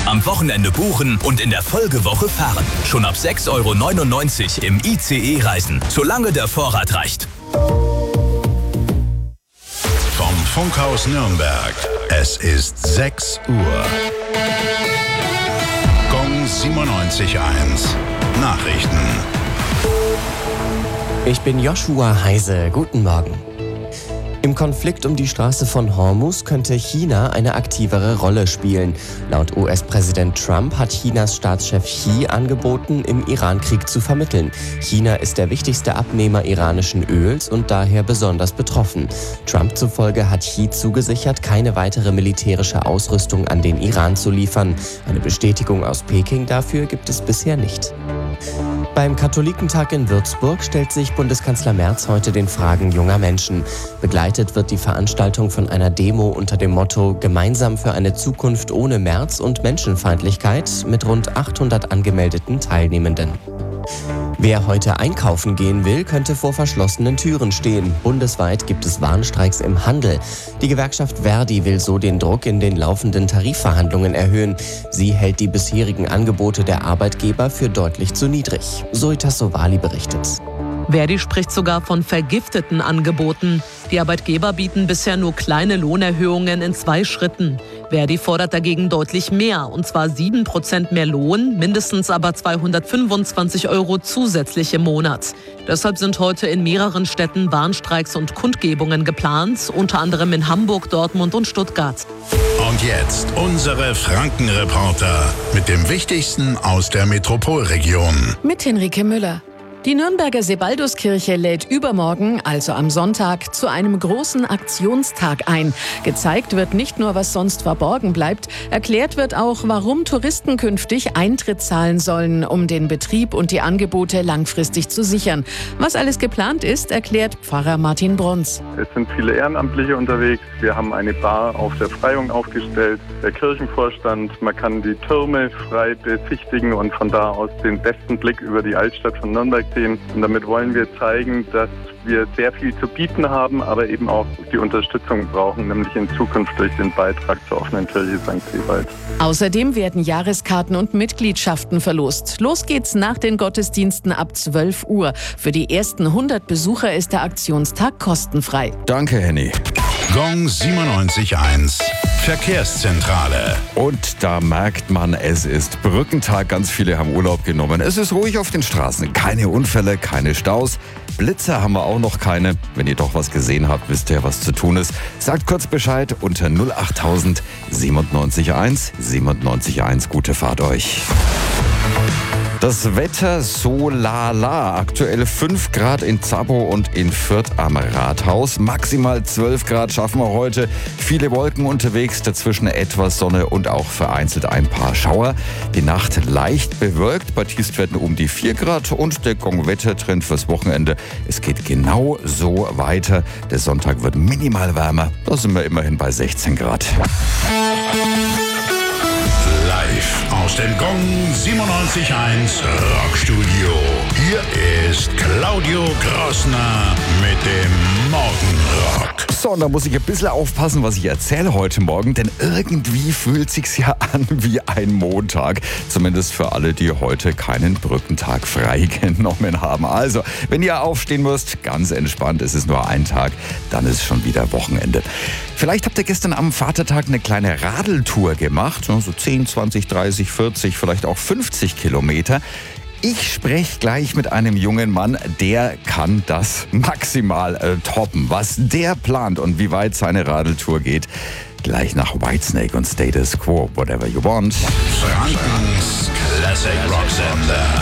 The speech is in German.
Am Wochenende buchen und in der Folgewoche fahren. Schon ab 6,99 € im ICE reisen, solange der Vorrat reicht. Vom Funkhaus Nürnberg. Es ist 6 Uhr. Gong 97.1. Nachrichten. Ich bin Joshua Heise. Guten Morgen. Im Konflikt um die Straße von Hormuz könnte China eine aktivere Rolle spielen. Laut US-Präsident Trump hat Chinas Staatschef Xi angeboten, im Iran-Krieg zu vermitteln. China ist der wichtigste Abnehmer iranischen Öls und daher besonders betroffen. Trump zufolge hat Xi zugesichert, keine weitere militärische Ausrüstung an den Iran zu liefern. Eine Bestätigung aus Peking dafür gibt es bisher nicht. Beim Katholikentag in Würzburg stellt sich Bundeskanzler Merz heute den Fragen junger Menschen. Begleitet wird die Veranstaltung von einer Demo unter dem Motto »Gemeinsam für eine Zukunft ohne Merz und Menschenfeindlichkeit« mit rund 800 angemeldeten Teilnehmenden. Wer heute einkaufen gehen will, könnte vor verschlossenen Türen stehen. Bundesweit gibt es Warnstreiks im Handel. Die Gewerkschaft Verdi will so den Druck in den laufenden Tarifverhandlungen erhöhen. Sie hält die bisherigen Angebote der Arbeitgeber für deutlich zu niedrig. Zoe Tassovali berichtet. Verdi spricht sogar von vergifteten Angeboten. Die Arbeitgeber bieten bisher nur kleine Lohnerhöhungen in 2 Schritten. Verdi fordert dagegen deutlich mehr, und zwar 7% mehr Lohn, mindestens aber 225 € zusätzlich im Monat. Deshalb sind heute in mehreren Städten Warnstreiks und Kundgebungen geplant, unter anderem in Hamburg, Dortmund und Stuttgart. Und jetzt unsere Frankenreporter mit dem Wichtigsten aus der Metropolregion. Mit Henrike Müller. Die Nürnberger Sebalduskirche lädt übermorgen, also am Sonntag, zu einem großen Aktionstag ein. Gezeigt wird nicht nur, was sonst verborgen bleibt, erklärt wird auch, warum Touristen künftig Eintritt zahlen sollen, um den Betrieb und die Angebote langfristig zu sichern. Was alles geplant ist, erklärt Pfarrer Martin Bruns. Es sind viele Ehrenamtliche unterwegs. Wir haben eine Bar auf der Freiung aufgestellt. Der Kirchenvorstand, man kann die Türme frei besichtigen und von da aus den besten Blick über die Altstadt von Nürnberg sehen. Und damit wollen wir zeigen, dass wir sehr viel zu bieten haben, aber eben auch die Unterstützung brauchen, nämlich in Zukunft durch den Beitrag zur offenen Kirche St. Sebald. Außerdem werden Jahreskarten und Mitgliedschaften verlost. Los geht's nach den Gottesdiensten ab 12 Uhr. Für die ersten 100 Besucher ist der Aktionstag kostenfrei. Danke, Henny. Gong 97.1. Verkehrszentrale. Und da merkt man, es ist Brückentag. Ganz viele haben Urlaub genommen. Es ist ruhig auf den Straßen. Keine Unfälle, keine Staus. Blitzer haben wir auch noch keine. Wenn ihr doch was gesehen habt, wisst ihr, was zu tun ist. Sagt kurz Bescheid unter 08000 97.1 97.1. Gute Fahrt euch. Das Wetter so lala. Aktuell 5 Grad in Zabrze und in Fürth am Rathaus. Maximal 12 Grad schaffen wir heute. Viele Wolken unterwegs, dazwischen etwas Sonne und auch vereinzelt ein paar Schauer. Die Nacht leicht bewölkt, bei Tiefstwerten um die 4 Grad und der Gong-Wettertrend fürs Wochenende. Es geht genau so weiter. Der Sonntag wird minimal wärmer. Da sind wir immerhin bei 16 Grad. Live aus dem Gong 97.1 Rockstudio. Hier ist Claudio Grossner mit dem Morgenrock. So, und da muss ich ein bisschen aufpassen, was ich erzähle heute Morgen, denn irgendwie fühlt sich's ja an wie ein Montag. Zumindest für alle, die heute keinen Brückentag frei genommen haben. Also, wenn ihr aufstehen müsst, ganz entspannt, es ist nur ein Tag, dann ist schon wieder Wochenende. Vielleicht habt ihr gestern am Vatertag eine kleine Radeltour gemacht, so 10, 20, 30, 40, vielleicht auch 50 Kilometer. Ich spreche gleich mit einem jungen Mann, der kann das maximal toppen. Was der plant und wie weit seine Radeltour geht, gleich nach Whitesnake und Status Quo, Whatever You Want. Frankens Classic Rock Sender.